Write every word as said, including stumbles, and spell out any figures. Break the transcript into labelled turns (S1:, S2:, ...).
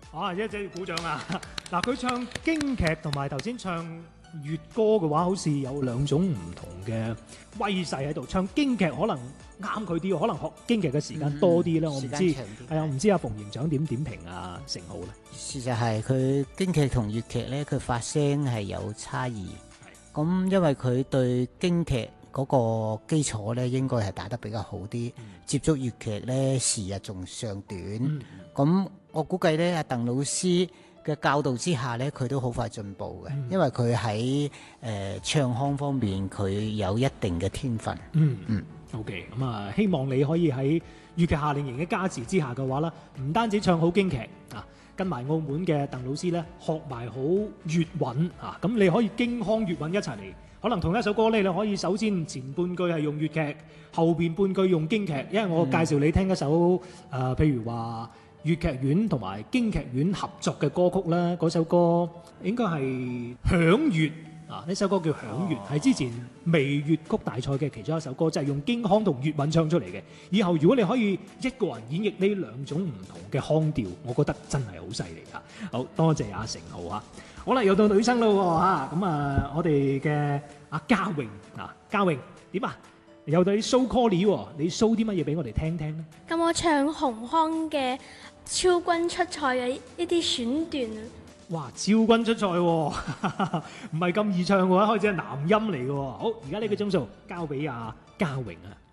S1: 啊，一陣要鼓掌啊！嗱，佢唱京劇同埋頭先唱粵歌嘅話，好似有兩種唔同嘅威勢喺度。唱京劇可能啱佢啲，可能學京劇嘅時間多啲啦。我唔知，係啊，唔知阿馮營長點點評啊成浩咧？
S2: 事實係佢京劇同粵劇咧，佢發聲係有差異。咁因為佢對京劇嗰個基礎咧，應該係打得比較好啲。嗯、接觸粵劇咧，時日仲尚短。咁、嗯、我估計咧，阿鄧老師嘅教導之下咧，佢都好快進步嘅，嗯、因為佢喺誒唱腔方面，佢有一定嘅天分。
S1: 嗯嗯。OK， 咁啊，希望你可以喺粵劇夏令營嘅加持之下嘅話啦，唔單止唱好京劇啊，跟埋澳門嘅鄧老師咧學埋好粵韻啊，咁你可以京腔粵韻一齊嚟。可能同一首歌咧，你可以首先前半句係用粵劇，後邊半句用京劇，因為我介紹你聽一首誒、呃，譬如話粵劇院同埋京劇院合作嘅歌曲啦，嗰首歌應該係《響粵》啊，呢首歌叫《響粵》，係、哦、之前微粵曲大賽嘅其中一首歌，就係、是、用京腔同粵韻唱出嚟嘅。以後如果你可以一個人演繹呢兩種唔同嘅腔調，我覺得真係好犀利啊！好多謝阿成浩啊！好啦，又到女生咯嚇，咁啊，我哋嘅阿嘉穎啊，嘉穎點啊？有對 show call 喎，你 show 啲乜嘢俾我哋聽聽咧？
S3: 咁我唱紅腔嘅超軍出賽嘅一啲選段啊！
S1: 哇，超軍出賽喎，唔係咁易唱嘅話，開始係男音嚟嘅喎。好，而家呢個鐘數交俾阿嘉穎啊。